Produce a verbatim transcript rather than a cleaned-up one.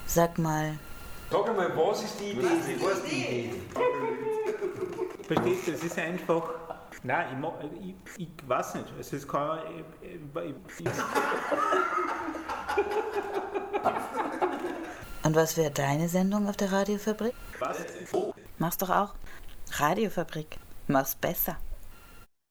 Sag mal. Sag einmal, was ist die Idee? Was ist die Idee? Verstehst du, es ist einfach. Nein, ich, mag, ich, ich weiß nicht. Es ist kein. Ich, ich, Und was wäre deine Sendung auf der Radiofabrik? was? Mach's doch auch. Radiofabrik. Mach's besser.